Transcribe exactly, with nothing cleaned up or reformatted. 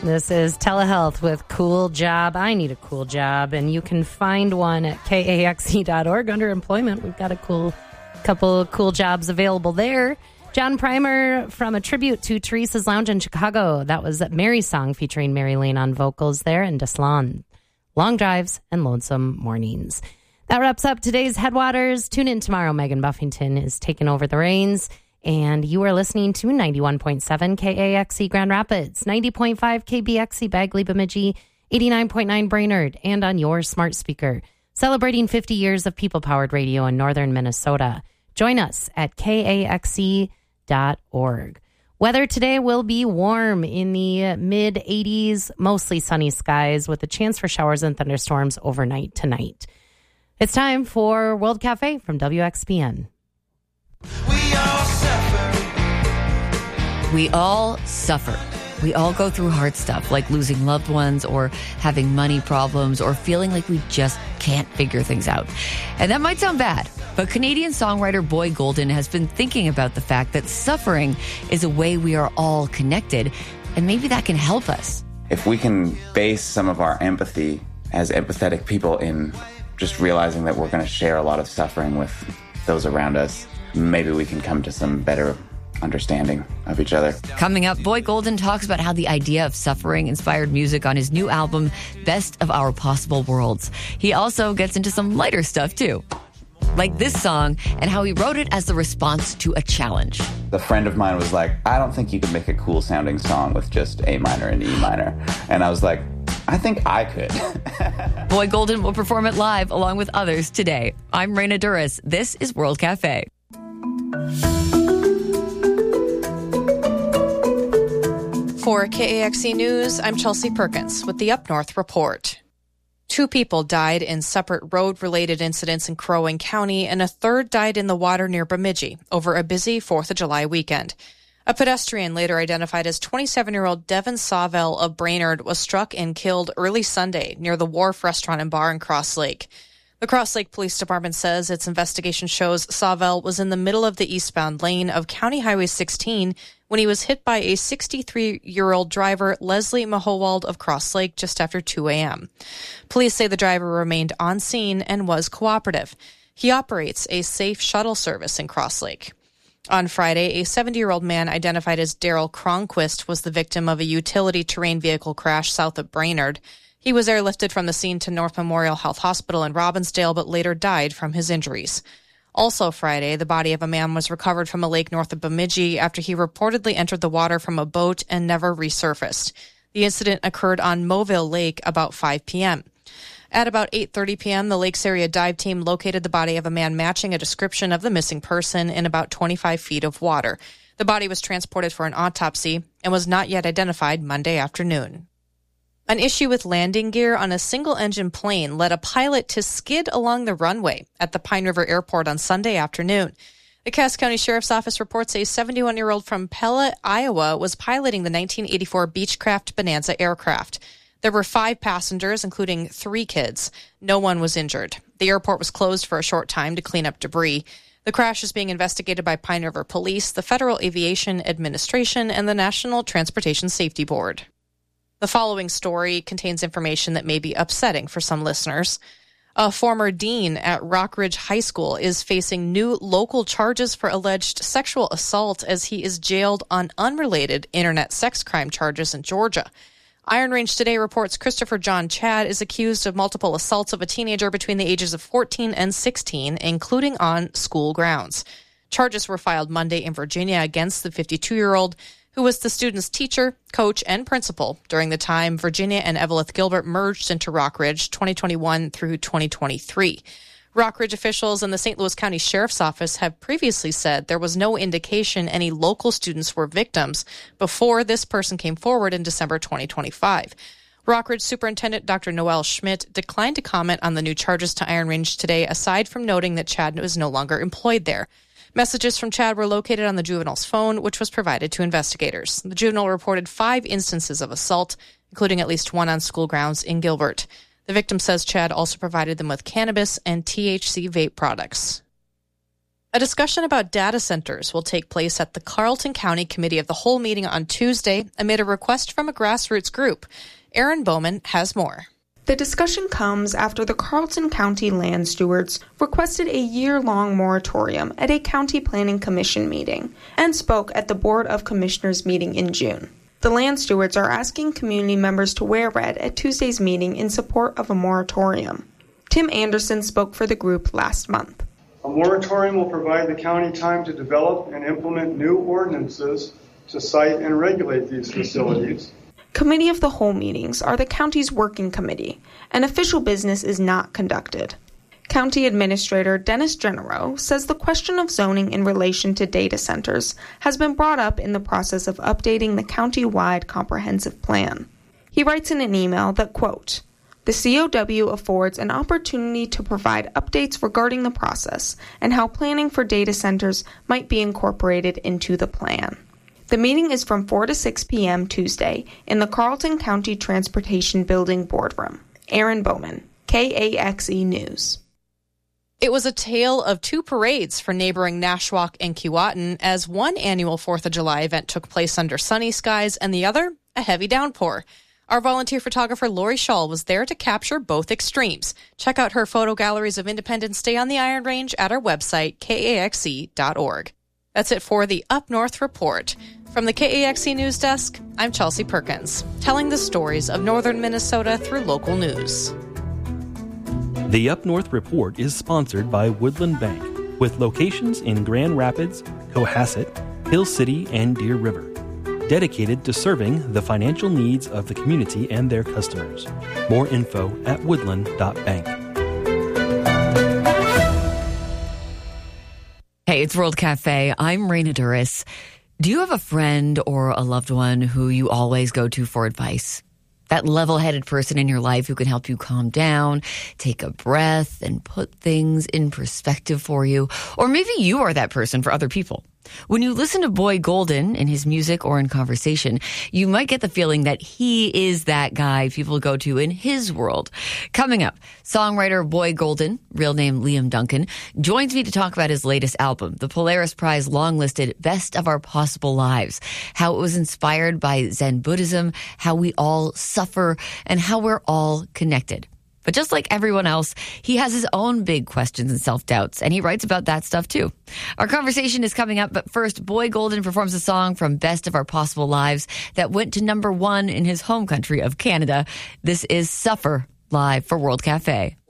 This is Telehealth with Cool Job. I need a cool job, and you can find one at K A X E dot org under employment. We've got a cool couple of cool jobs available there. John Primer from a tribute to Teresa's Lounge in Chicago. That was Mary's Song featuring Mary Lane on vocals there, and Deslan. Long drives and lonesome mornings. That wraps up today's Headwaters. Tune in tomorrow. Megan Buffington is taking over the reins. And you are listening to ninety-one point seven K A X E Grand Rapids, ninety point five K B X E Bagley Bemidji, eighty-nine point nine Brainerd, and on your smart speaker. Celebrating fifty years of people-powered radio in northern Minnesota. Join us at K A X E dot org. Weather today will be warm in the mid eighties, mostly sunny skies with a chance for showers and thunderstorms overnight tonight. It's time for World Cafe from W X P N. We all suffer. We all suffer. We all go through hard stuff like losing loved ones or having money problems or feeling like we just can't figure things out. And that might sound bad, but Canadian songwriter Boy Golden has been thinking about the fact that suffering is a way we are all connected, and maybe that can help us. If we can base some of our empathy as empathetic people in just realizing that we're going to share a lot of suffering with those around us, maybe we can come to some better understanding of each other. Coming up, Boy Golden talks about how the idea of suffering inspired music on his new album, Best of Our Possible Worlds. He also gets into some lighter stuff, too. Like this song and how he wrote it as the response to a challenge. A friend of mine was like, I don't think you could make a cool sounding song with just A minor and E minor. And I was like, I think I could. Boy Golden will perform it live along with others today. I'm Raina Duras. This is World Cafe. For K A X E News, I'm Chelsea Perkins with the Up North Report. Two people died in separate road-related incidents in Crow Wing County, and a third died in the water near Bemidji over a busy fourth of July weekend. A pedestrian later identified as twenty-seven-year-old Devin Sawvell of Brainerd was struck and killed early Sunday near the Wharf Restaurant and Bar in Cross Lake. The Cross Lake Police Department says its investigation shows Sawvell was in the middle of the eastbound lane of County Highway sixteen when he was hit by a sixty-three-year-old driver, Leslie Mahowald of Cross Lake, just after two a.m. Police say the driver remained on scene and was cooperative. He operates a safe shuttle service in Cross Lake. On Friday, a seventy-year-old man identified as Daryl Cronquist was the victim of a utility terrain vehicle crash south of Brainerd. He was airlifted from the scene to North Memorial Health Hospital in Robbinsdale, but later died from his injuries. Also Friday, the body of a man was recovered from a lake north of Bemidji after he reportedly entered the water from a boat and never resurfaced. The incident occurred on Mobile Lake about five p.m. At about eight thirty p.m., the Lakes Area Dive Team located the body of a man matching a description of the missing person in about twenty-five feet of water. The body was transported for an autopsy and was not yet identified Monday afternoon. An issue with landing gear on a single-engine plane led a pilot to skid along the runway at the Pine River Airport on Sunday afternoon. The Cass County Sheriff's Office reports a seventy-one-year-old from Pella, Iowa, was piloting the nineteen eighty-four Beechcraft Bonanza aircraft. There were five passengers, including three kids. No one was injured. The airport was closed for a short time to clean up debris. The crash is being investigated by Pine River Police, the Federal Aviation Administration, and the National Transportation Safety Board. The following story contains information that may be upsetting for some listeners. A former dean at Rockridge High School is facing new local charges for alleged sexual assault as he is jailed on unrelated internet sex crime charges in Georgia. Iron Range Today reports Christopher John Chad is accused of multiple assaults of a teenager between the ages of fourteen and sixteen, including on school grounds. Charges were filed Monday in Virginia against the fifty-two-year-old, who was the student's teacher, coach, and principal during the time Virginia and Evelyn Gilbert merged into Rockridge twenty twenty-one through twenty twenty-three. Rockridge officials and the Saint Louis County Sheriff's Office have previously said there was no indication any local students were victims before this person came forward in December twenty twenty-five. Rockridge Superintendent Doctor Noel Schmidt declined to comment on the new charges to Iron Range Today, aside from noting that Chad was no longer employed there. Messages from Chad were located on the juvenile's phone, which was provided to investigators. The juvenile reported five instances of assault, including at least one on school grounds in Gilbert. The victim says Chad also provided them with cannabis and T H C vape products. A discussion about data centers will take place at the Carlton County Committee of the Whole meeting on Tuesday amid a request from a grassroots group. Aaron Bowman has more. The discussion comes after the Carlton County Land Stewards requested a year-long moratorium at a County Planning Commission meeting and spoke at the Board of Commissioners meeting in June. The Land Stewards are asking community members to wear red at Tuesday's meeting in support of a moratorium. Tim Anderson spoke for the group last month. A moratorium will provide the county time to develop and implement new ordinances to site and regulate these facilities. Committee of the Whole meetings are the county's working committee, and official business is not conducted. County Administrator Dennis Genero says the question of zoning in relation to data centers has been brought up in the process of updating the county-wide comprehensive plan. He writes in an email that, quote, "The C O W affords an opportunity to provide updates regarding the process and how planning for data centers might be incorporated into the plan." The meeting is from four to six p.m. Tuesday in the Carlton County Transportation Building boardroom. Aaron Bowman, K A X E News. It was a tale of two parades for neighboring Nashwauk and Keewatin as one annual fourth of July event took place under sunny skies and the other, a heavy downpour. Our volunteer photographer Lori Shaw was there to capture both extremes. Check out her photo galleries of Independence Day on the Iron Range at our website, K A X E dot org. That's it for the Up North Report. From the K A X E News Desk, I'm Chelsea Perkins, telling the stories of northern Minnesota through local news. The Up North Report is sponsored by Woodland Bank, with locations in Grand Rapids, Cohasset, Hill City, and Deer River, dedicated to serving the financial needs of the community and their customers. More info at woodland dot bank. Hey, it's World Cafe. I'm Raina Duris. Do you have a friend or a loved one who you always go to for advice? That level-headed person in your life who can help you calm down, take a breath, and put things in perspective for you. Or maybe you are that person for other people. When you listen to Boy Golden in his music or in conversation, you might get the feeling that he is that guy people go to in his world. Coming up, songwriter Boy Golden, real name Liam Duncan, joins me to talk about his latest album, the Polaris Prize long-listed Best of Our Possible Lives, how it was inspired by Zen Buddhism, how we all suffer, and how we're all connected. But just like everyone else, he has his own big questions and self-doubts, and he writes about that stuff too. Our conversation is coming up, but first, Boy Golden performs a song from Best of Our Possible Lives that went to number one in his home country of Canada. This is Suffer, live for World Cafe.